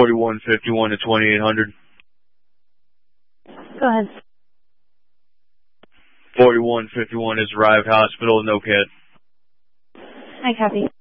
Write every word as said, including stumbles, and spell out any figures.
forty-one fifty-one to twenty-eight hundred. Go ahead. forty-one fifty-one has arrived, hospital, no cat. I copy.